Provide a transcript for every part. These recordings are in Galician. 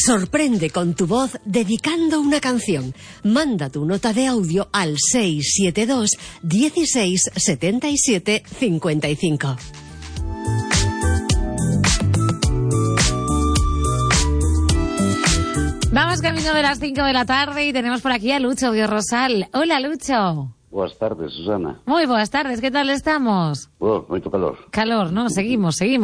Sorprende con tu voz dedicando una canción. Manda tu nota de audio al 672 16 77 55. Vamos camino de las 5 de la tarde y tenemos por aquí a Lucho Biorrosal. Hola, Lucho. Boas tardes, Susana. Muy buenas tardes, ¿qué tal estamos? Moito calor. Calor, ¿no? Seguimos. Sí.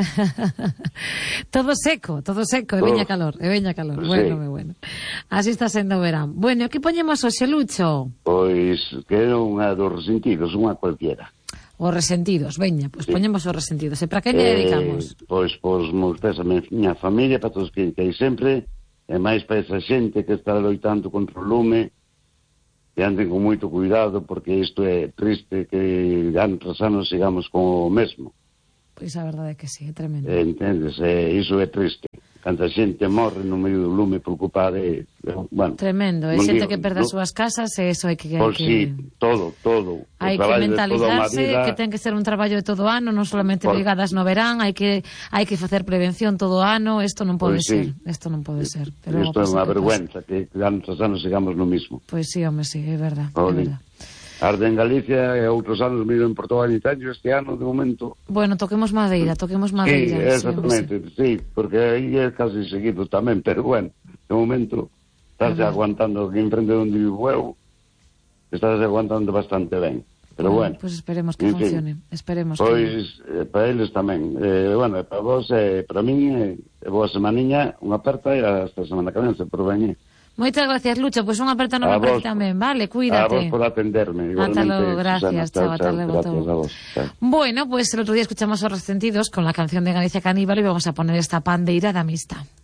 todo seco, e veña calor. Sí. Bueno. Así está sendo o verán. Bueno, que poñemos hoxe, Lucho? Pois que é unha dos resentidos, unha cualquiera. Os resentidos, veña, pois Sí. poñemos os resentidos. E para que lle dedicamos? Pois meus pés a miña familia, para todos que hai sempre, e máis para esa xente que está loitando contra o lume, que anden con moito cuidado, porque isto é triste que ano tras ano sigamos con o mesmo. Pois a verdade é que sí, é tremendo. Entendes? Iso é triste. Canta xente morre no medio do lume por culpa de... Bueno, Tremendo, é xente que perde as súas casas e eso hai que... Pois sí, todo. Hai que mentalizarse que ten que ser un traballo de todo o ano, non solamente brigadas no verán, hai que facer prevención todo o ano, isto non pode ser. Isto non pode ser. Isto é unha vergüenza que ano tras ano sigamos no mismo. Pois sí, home, sí, é verdad. É verdad. Arde en Galicia e outros anos miro en Portugal e Italia este ano, de momento. Bueno, toquemos madeira. Sí, exactamente, sí, porque aí é casi seguido tamén, pero bueno, de momento estás aguantando aquí enfrente onde vivo eu, estás aguantando bastante ben. Pero bueno, pois esperemos que funcione. Pois para eles tamén. Bueno, para vos, para min, boa semaniña, unha aperta e hasta a semana que ven, se por veñe. Moitas gracias, Lucho. Pois unha aperta nova para ti tamén, vale? Cuídate. A vos por atenderme. Ata logo, gracias. Chao, ata logo. Gracias a vos. Chao. Bueno, pues el otro día escuchamos Os Resentidos con la canción de Galicia Caníbal y vamos a poner esta pandeira da mista.